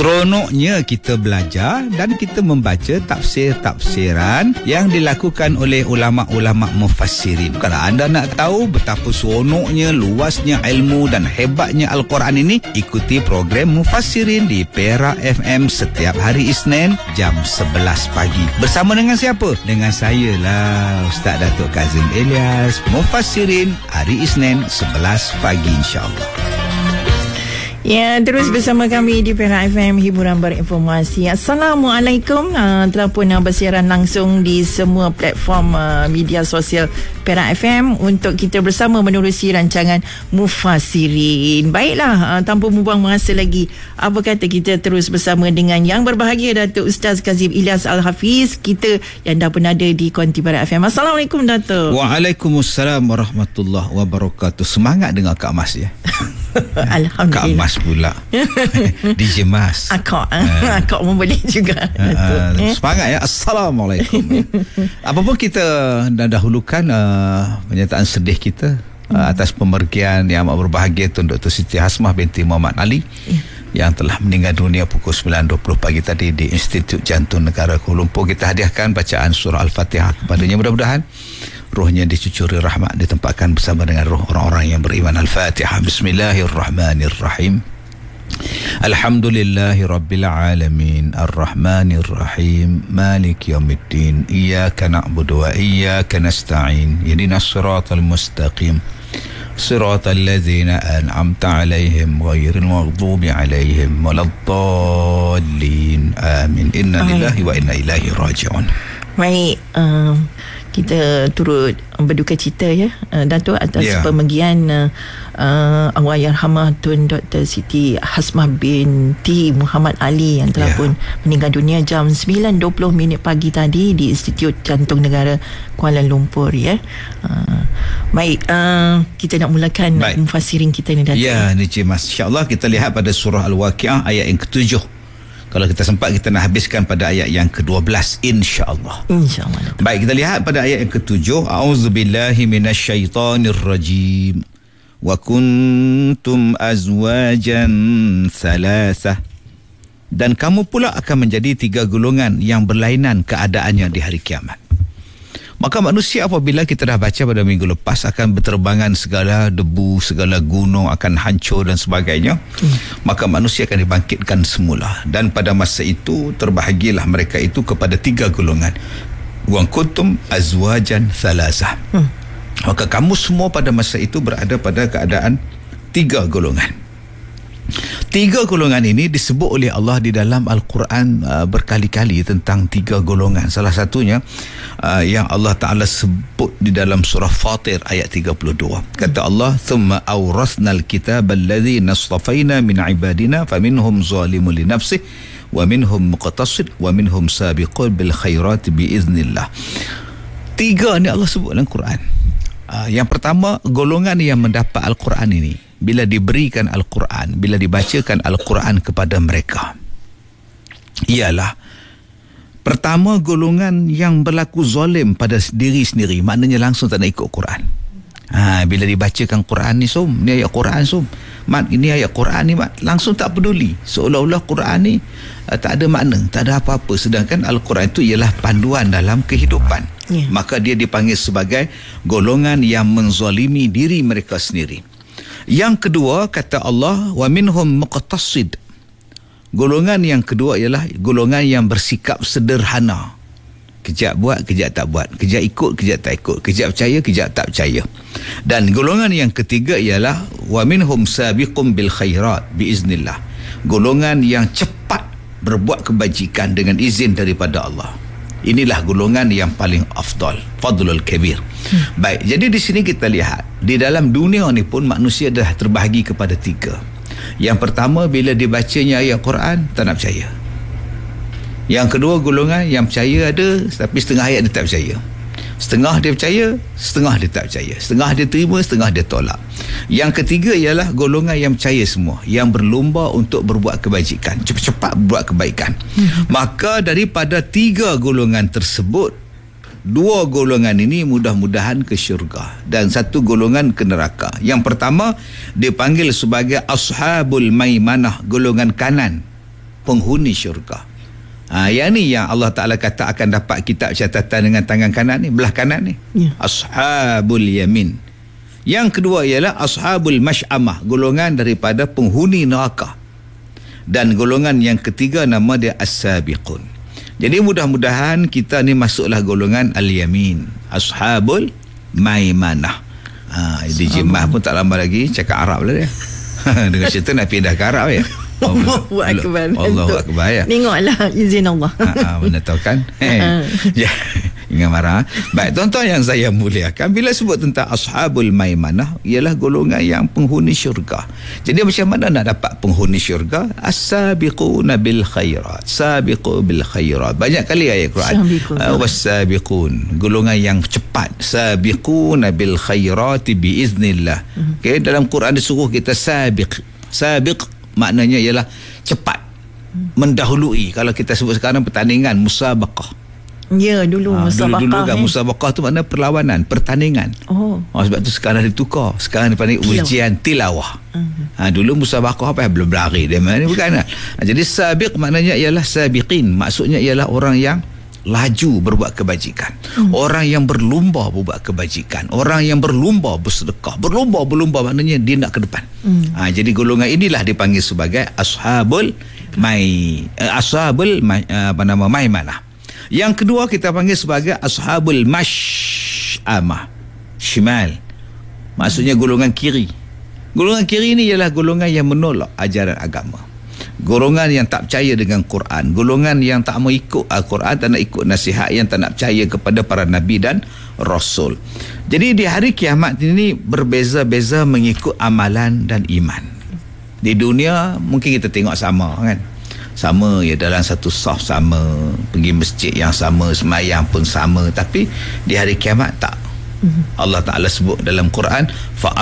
Seronoknya kita belajar dan kita membaca tafsir-tafsiran yang dilakukan oleh ulama-ulama mufassirin. Kalau anda nak tahu betapa seronoknya, luasnya ilmu dan hebatnya Al-Quran ini, ikuti program Mufassirin di Perak FM setiap hari Isnin jam 11 pagi. Bersama dengan siapa? Dengan saya lah, Ustaz Datuk Kazim Elias. Mufassirin hari Isnin 11 pagi insya-Allah. Ya, terus bersama kami di Perak FM, hiburan berinformasi. Assalamualaikum. Telah pun bersiaran langsung di semua platform media sosial Perak FM untuk kita bersama menerusi rancangan Mufassirin. Baiklah, tanpa membuang masa lagi, apa kata kita terus bersama dengan yang berbahagia, Datuk Ustaz Kazim Elias Al-Hafiz, kita yang dah pernah ada di Konti Perak FM. Assalamualaikum, Datuk. Waalaikumsalam warahmatullahi wabarakatuh. Semangat dengar Kak Mas ya. Alhamdulillah. Kak Mas pula. DJ Mas. Akak membeli juga. Semangat ya. Assalamualaikum. Apapun kita dah dahulukan pernyataan sedih kita atas pemergian yang amat berbahagia Tun Dr. Siti Hasmah binti Muhammad Ali yang telah meninggal dunia pukul 9.20 pagi tadi di Institut Jantung Negara Kuala Lumpur. Kita hadiahkan bacaan surah Al-Fatihah kepadanya. Mudah-mudahan rohnya dicucuri rahmat, ditempatkan bersama dengan roh orang-orang yang beriman. Al-Fatihah. Bismillahirrahmanirrahim. Alhamdulillahi Rabbil Alamin, Ar-Rahmanir-Rahim, Malik Yawmiddin, Iyaka na'budu wa iyaka nasta'in, Ihdinas siratal mustaqim, siratal ladzina an'amta 'alaihim ghairil maghdubi 'alaihim waladdallin. Amin. Inna lillahi wa inna ilaihi raji'un. Baik, kita turut berduka cita ya, Datuk, atas pemergian Allahyarhamah Tun Dr. Siti Hasmah binti Muhammad Ali yang telah pun meninggal dunia jam 9.20 pagi tadi di Institut Jantung Negara Kuala Lumpur ya. Baik, kita nak mulakan mufassirin kita ni, Datuk. Ya, ni Cik Mas. InsyaAllah kita lihat pada surah Al-Waqi'ah ayat yang ke-7. Kalau kita sempat, kita nak habiskan pada ayat yang ke-12 insya-Allah. Insya-Allah. Baik, kita lihat pada ayat yang ke-7. A'udzubillahi minasyaitonirrajim. Wa kuntum azwajan thalathah. Dan kamu pula akan menjadi 3 golongan yang berlainan keadaannya di hari kiamat. Maka manusia apabila kita dah baca pada minggu lepas akan berterbangan segala debu, segala gunung akan hancur dan sebagainya. Maka manusia akan dibangkitkan semula. Dan pada masa itu terbahagialah mereka itu kepada 3 golongan. Wa kuntum azwajan thalathah. Maka kamu semua pada masa itu berada pada keadaan 3 golongan. 3 golongan ini disebut oleh Allah di dalam Al-Quran berkali-kali tentang 3 golongan. Salah satunya yang Allah Ta'ala sebut di dalam surah Fatir ayat 32. Kata Allah, "Thumma awrasnal kitab alladhi nastafaina min ibadina faminhum zalimun li nafsih wa minhum muqtasid wa minhum sabiqun bil khairat biiznillah." 3 ni Allah sebut dalam Quran. Yang pertama, golongan yang mendapat Al-Quran ini, bila diberikan Al-Quran, bila dibacakan Al-Quran kepada mereka, ialah pertama, golongan yang berlaku zalim pada diri sendiri, maknanya langsung tak nak ikut Quran. Bila dibacakan Quran ni, ni ayat Quran mat, ini ayat Quran ni mat, langsung tak peduli, seolah-olah Quran ni tak ada makna, tak ada apa-apa, sedangkan Al-Quran itu ialah panduan dalam kehidupan. Maka dia dipanggil sebagai golongan yang menzalimi diri mereka sendiri. Yang kedua, kata Allah, wa minhum muqtasid. Golongan yang kedua ialah golongan yang bersikap sederhana. Kejap buat, kejap tak buat, kejap ikut, kejap tak ikut, kejap percaya, kejap tak percaya. Dan golongan yang ketiga ialah wa minhum sabiqun bil khairat biiznillah. Golongan yang cepat berbuat kebajikan dengan izin daripada Allah. Inilah golongan yang paling afdal, fadlul kabir. Baik, jadi di sini kita lihat di dalam dunia ni pun manusia dah terbahagi kepada 3. Yang pertama, bila dibacanya ayat Quran tak nak percaya. Yang kedua, golongan yang percaya ada tapi setengah ayat dia tak percaya. Setengah dia percaya, setengah dia tak percaya. Setengah dia terima, setengah dia tolak. Yang ketiga ialah golongan yang percaya semua, yang berlomba untuk berbuat kebajikan, cepat-cepat berbuat kebaikan. Maka daripada 3 golongan tersebut, 2 golongan ini mudah-mudahan ke syurga dan 1 golongan ke neraka. Yang pertama dipanggil sebagai ashabul maimanah, golongan kanan. penghuni syurga. Yang ni yang Allah Ta'ala kata akan dapat kitab catatan dengan tangan kanan ni, belah kanan ni. Ashabul yamin. Yang kedua ialah ashabul masy'amah, golongan daripada penghuni neraka. Dan golongan yang ketiga nama dia as-sabiqun. Jadi mudah-mudahan kita ni masuklah golongan al-yamin, ashabul maimanah. DJ Mah pun tak lama lagi cakap Arab lah dia. Dengan cerita nak pindah ke Arab ya. Allahu Akbar. Allahu Akbar ya. Tengoklah izin Allah. Mana tahu kan. Ya. Ingat marah. Baik, tuan-tuan yang saya muliakan, bila sebut tentang ashabul maimanah, ialah golongan yang penghuni syurga. Jadi macam mana nak dapat penghuni syurga? As-sabiquna bil khairat. Sabiqu bil khairat. Banyak kali ayat Quran. Was-sabiqun, golongan yang cepat. Sabiquna bil khairat biiznillah. Okey, dalam Quran disuruh kita sabiq. Sabiq maknanya ialah cepat, mendahului. Kalau kita sebut sekarang pertandingan, musabaqah. Ya, dulu musabaqah. Dulu kan musabaqah tu makna perlawanan, pertandingan. Sebab tu sekarang ditukar. Sekarang dipanggil ujian tilawah. Dulu musabaqah apa? Belum berlari dia mana bukan. Jadi sabiq maknanya ialah sabiqin. Maksudnya ialah orang yang laju berbuat kebajikan. Orang yang berlumba berbuat kebajikan. Orang yang berlumba bersedekah. Berlumba maknanya dia nak ke depan. Jadi golongan inilah dipanggil sebagai ashabul maimanah. Yang kedua kita panggil sebagai ashabul masy'amah, shimal. Maksudnya golongan kiri. Golongan kiri ni ialah golongan yang menolak ajaran agama. Golongan yang tak percaya dengan Quran, golongan yang tak mau ikut Al-Quran, tak nak ikut nasihat, yang tak nak percaya kepada para nabi dan rasul. Jadi di hari kiamat ini berbeza-beza mengikut amalan dan iman. Di dunia mungkin kita tengok sama kan. Sama ya, dalam satu saf sama, pergi masjid yang sama, semayang pun sama, tapi di hari kiamat tak. Allah Ta'ala sebut dalam Quran, fa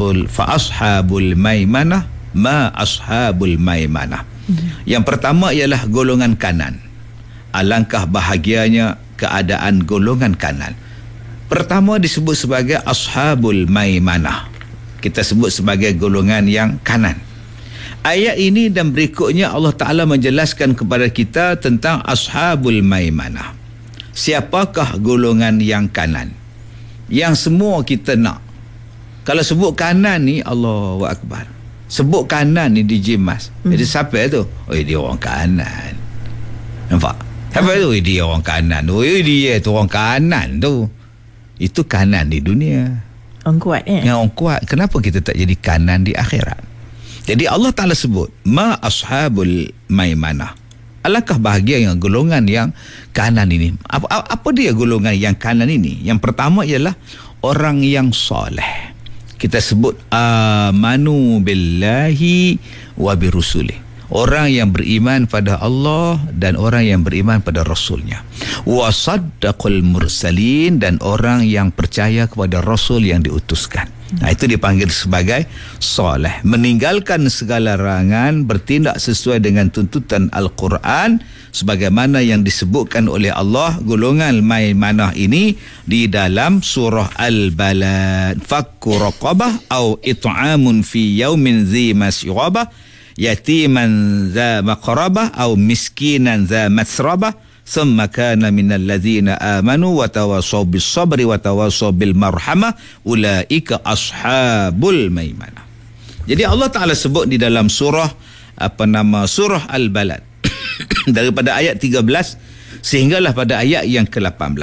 ashabul maimanah ma ashabul maimanah. Yang pertama ialah golongan kanan. Alangkah bahagianya keadaan golongan kanan. Pertama disebut sebagai ashabul maimanah, kita sebut sebagai golongan yang kanan. Ayat ini dan berikutnya Allah Ta'ala menjelaskan kepada kita tentang ashabul maimanah. Siapakah golongan yang kanan? Yang semua kita nak. Kalau sebut kanan ni, Allahu Akbar. Sebut kanan ni DJ Mas. Jadi siapa tu? Oh, dia orang kanan. Nampak? Siapa tu? Dia orang kanan. Oh, dia tu orang kanan tu. Itu kanan di dunia. Orang kuat Yang orang kuat. Kenapa kita tak jadi kanan di akhirat? Jadi Allah Ta'ala sebut ma ashabul maimanah. Alangkah bahagia yang golongan yang kanan ini. Apa dia golongan yang kanan ini? Yang pertama ialah orang yang soleh. Kita sebut amanu billahi wa birusulih. Orang yang beriman pada Allah dan orang yang beriman pada Rasulnya. Wa saddaqul mursalin, dan orang yang percaya kepada Rasul yang diutuskan. Itu dipanggil sebagai soleh. Meninggalkan segala larangan, bertindak sesuai dengan tuntutan Al-Quran sebagaimana yang disebutkan oleh Allah. Golongan maimanah ini di dalam surah Al-Balad. Fakku raqabah au it'amun fi yaumin dhi masyrabah yatiman dha maqrabah au miskinan dha masrabah thumma kana minal ladzina amanu wa tawassaw bis sabri wa tawassaw bil marhamah ulaika ashabul maimanah. Jadi Allah Ta'ala sebut di dalam surah surah Al-Balad daripada ayat 13 sehinggalah pada ayat yang ke-18.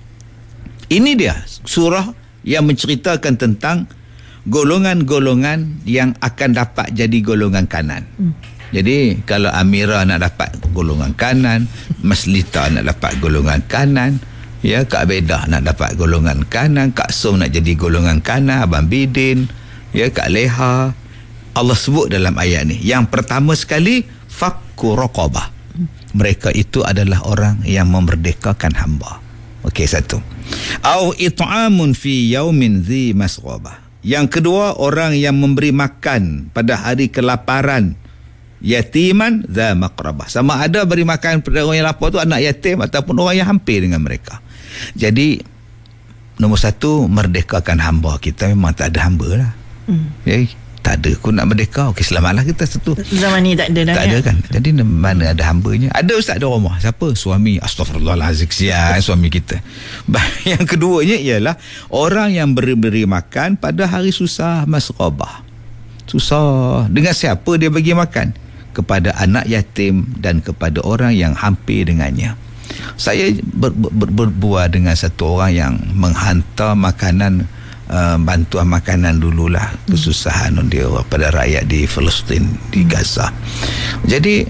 Ini dia surah yang menceritakan tentang golongan-golongan yang akan dapat jadi golongan kanan. Jadi kalau Amira nak dapat golongan kanan, Mas Lita nak dapat golongan kanan, ya, Kak Bedah nak dapat golongan kanan, Kak Som nak jadi golongan kanan, Abang Bidin, ya, Kak Leha. Allah sebut dalam ayat ni, yang pertama sekali fakku raqabah. Mereka itu adalah orang yang memerdekakan hamba. Okey, satu. Au it'amun fi yaumin dhi masghabah. Yang kedua, orang yang memberi makan pada hari kelaparan, yatiman dha maqrabah. Sama ada beri makan pada orang yang lapar tu anak yatim ataupun orang yang hampir dengan mereka. Jadi nombor satu, merdekakan hamba. Kita memang tak ada hamba lah. Okay? tak ada, aku nak merdeka. Okey, selamatlah kita satu. Zaman ni tak ada dah. Tak ada kan. Jadi mana ada hambanya. Ada ustaz ada rumah. Siapa? Suami. Astaghfirullahalazim, kesian suami kita. Yang keduanya ialah orang yang beri makan pada hari susah, masrabah. Susah. Dengan siapa dia bagi makan? Kepada anak yatim dan kepada orang yang hampir dengannya. Saya berbual dengan satu orang yang menghantar makanan, bantuan makanan dululah kesusahan dia pada rakyat di Palestin, di Gaza. Jadi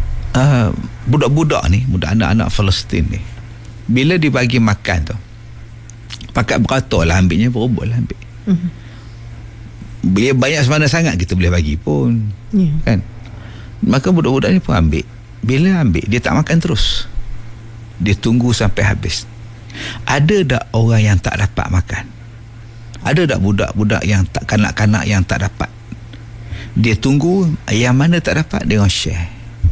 budak-budak ni, budak anak-anak Palestin ni, bila dibagi makan tu, pakat beratur lah ambilnya, berobol lah ambil. Bila banyak semana sangat kita boleh bagi pun, kan? Maka budak-budak ni pun ambil. Bila ambil, dia tak makan terus, dia tunggu sampai habis. Ada tak orang yang tak dapat makan? Ada tak budak-budak yang tak, kanak-kanak yang tak dapat? Dia tunggu, yang mana tak dapat dia orang share.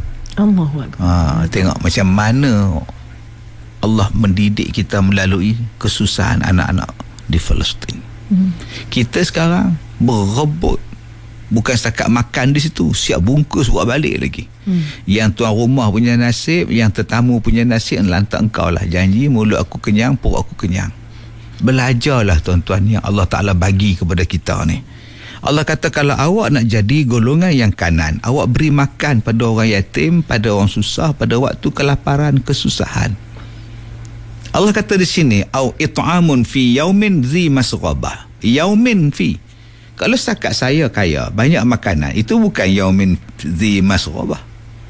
Tengok macam mana Allah mendidik kita melalui kesusahan anak-anak di Palestin. Kita sekarang berebut, bukan setakat makan di situ, siap bungkus buat balik lagi. Yang tuan rumah punya nasib, yang tetamu punya nasib, lantak engkau lah. Janji mulut aku kenyang, perut aku kenyang. Belajarlah tuan-tuan yang Allah Ta'ala bagi kepada kita ni. Allah kata kalau awak nak jadi golongan yang kanan, awak beri makan pada orang yatim, pada orang susah, pada waktu kelaparan, kesusahan. Allah kata di sini, au it'amun fi yaumin zi masghabah. Yaumin fi. Kalau setakat saya kaya, banyak makanan, itu bukan yaumin zi masghabah.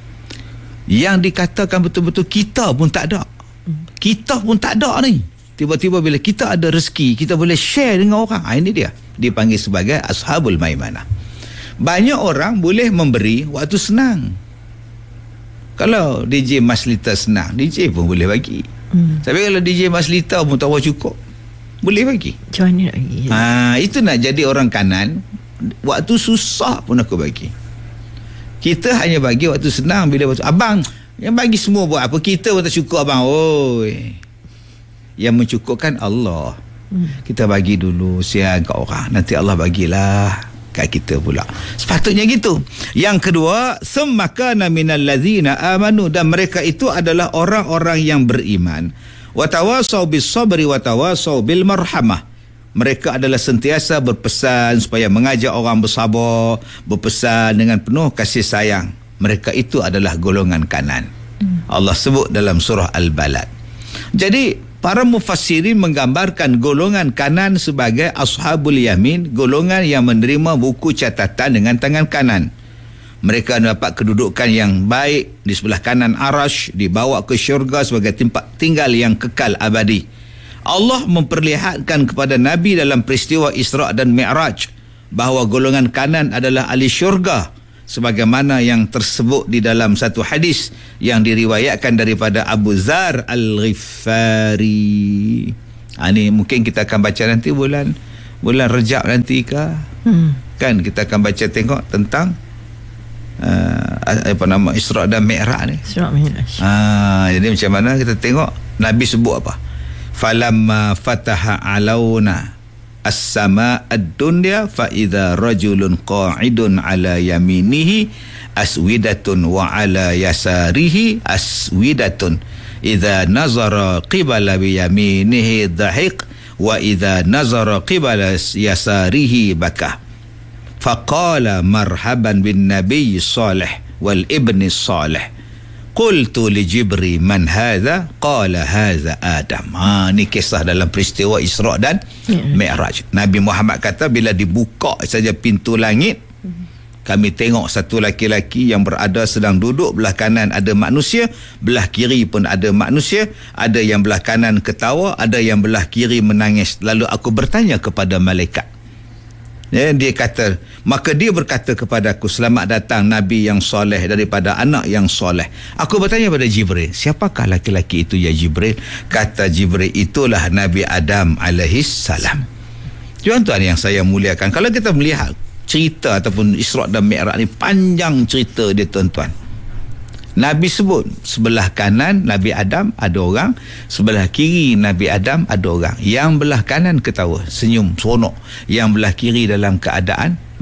Yang dikatakan betul-betul kita pun tak ada. Kita pun tak ada ni. Tiba-tiba bila kita ada rezeki, kita boleh share dengan orang. Ini dia dipanggil sebagai ashabul maimanah. Banyak orang boleh memberi waktu senang. Kalau DJ Maslita senang, DJ pun boleh bagi. Tapi kalau DJ Maslita pun tak cukup, boleh bagi. Macam mana lagi? Itu nak jadi orang kanan, waktu susah pun aku bagi. Kita hanya bagi waktu senang. Bila waktu abang yang bagi semua buat apa, kita pun tak cukup abang. Oi, yang mencukupkan Allah. Kita bagi dulu siang kat orang, nanti Allah bagilah kat kita pula. Sepatutnya gitu. Yang kedua, semakana minal ladzina amanu, dan mereka itu adalah orang-orang yang beriman. Wa tawasau bis sabri wa tawasau bil marhamah. Mereka adalah sentiasa berpesan supaya mengajak orang bersabar, berpesan dengan penuh kasih sayang. Mereka itu adalah golongan kanan. Allah sebut dalam surah Al-Balad. Jadi para mufassirin menggambarkan golongan kanan sebagai ashabul yamin, golongan yang menerima buku catatan dengan tangan kanan. Mereka dapat kedudukan yang baik di sebelah kanan arash, dibawa ke syurga sebagai tempat tinggal yang kekal abadi. Allah memperlihatkan kepada Nabi dalam peristiwa Isra' dan Mi'raj bahawa golongan kanan adalah ahli syurga, sebagaimana yang tersebut di dalam satu hadis yang diriwayatkan daripada Abu Dzar Al-Ghifari. Ini mungkin kita akan baca nanti bulan Rejab nanti ke? Kan kita akan baca tengok tentang Isra' dan Mi'raj ni. Isra' Mi'raj. Jadi macam mana kita tengok Nabi sebut apa? Falamma fataha alauna as-sama' ad-dunya fa idza rajulun qa'idun ala yaminihi aswidatun wa ala yasarihi aswidatun idza nazara qibala bi yaminihi dhahiq wa idza nazara qibala yasarihi baka faqala marhaban bin nabiy salih wal ibni salih qultu li Jibri man hadha qala hadha Adam. Ni kisah dalam peristiwa Isra' dan Mi'raj. Nabi Muhammad kata bila dibuka saja pintu langit, kami tengok satu laki-laki yang berada sedang duduk, belah kanan ada manusia, belah kiri pun ada manusia, ada yang belah kanan ketawa, ada yang belah kiri menangis. Lalu aku bertanya kepada malaikat. Dia kata, maka dia berkata kepadaku, selamat datang Nabi yang soleh daripada anak yang soleh. Aku bertanya pada Jibril, siapakah laki-laki itu ya Jibril? Kata Jibril, itulah Nabi Adam alaihis salam. Tuan-tuan yang saya muliakan, kalau kita melihat cerita ataupun Isra' dan Mi'raj ni, panjang cerita dia tuan-tuan. Nabi sebut sebelah kanan Nabi Adam ada orang, sebelah kiri Nabi Adam ada orang. Yang belah kanan ketawa, senyum, seronok. Yang belah kiri dalam keadaan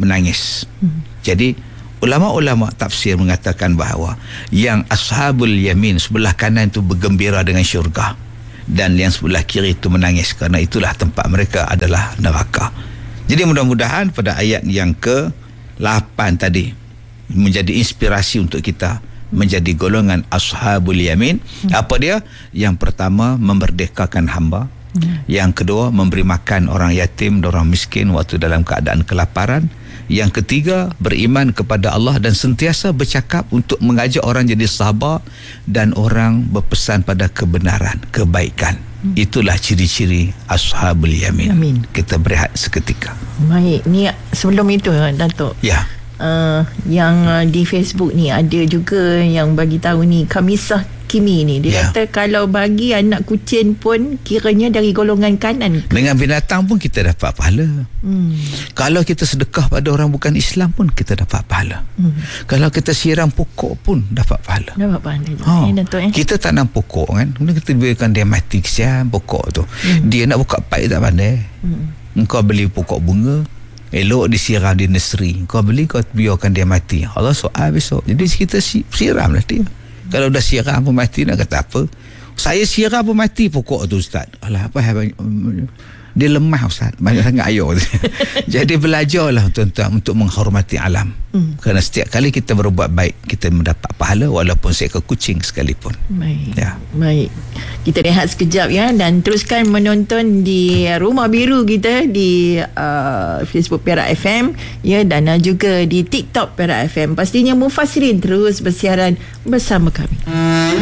menangis. Jadi ulama-ulama tafsir mengatakan bahawa yang ashabul yamin sebelah kanan itu bergembira dengan syurga, dan yang sebelah kiri itu menangis kerana itulah tempat mereka adalah neraka. Jadi mudah-mudahan pada ayat yang ke-8 tadi menjadi inspirasi untuk kita menjadi golongan ashabul yamin. Apa dia? Yang pertama, memerdekakan hamba. Yang kedua, memberi makan orang yatim dan orang miskin waktu dalam keadaan kelaparan. Yang ketiga, beriman kepada Allah dan sentiasa bercakap untuk mengajak orang jadi sabar dan orang berpesan pada kebenaran, kebaikan. Itulah ciri-ciri ashabul yamin. Amin. Kita berehat seketika. Baik, ni sebelum itu Datuk. Ya. Yang di Facebook ni ada juga yang bagi tahu ni, Kamisah Kimi ni dia kata kalau bagi anak kucing pun kiranya dari golongan kanan. Dengan binatang pun kita dapat pahala. Kalau kita sedekah pada orang bukan Islam pun kita dapat pahala. Kalau kita siram pokok pun dapat pahala. Dapat pahala. Kita tanam pokok kan, kemudian kita biarkan dia mati, kesian pokok tu. Dia nak buka paip tak pandai. Engkau beli pokok bunga, elok disiram di nursery, kau beli kau biarkan dia mati, Allah soal besok. Jadi kita siramlah dia. Kalau dah siram pun mati, nak kata apa? Saya siram pun mati pokok tu, Ustaz. Alah, apa dia lemah, Ustaz, banyak sangat air. Jadi belajarlah tuan-tuan untuk menghormati alam. Kerana setiap kali kita berbuat baik, kita mendapat pahala walaupun seekor kucing sekalipun. Baik. Baik. Kita rehat sekejap dan teruskan menonton di Rumah Biru kita di Facebook Perak FM dan juga di TikTok Perak FM. Pastinya Mufassirin terus bersiaran bersama kami.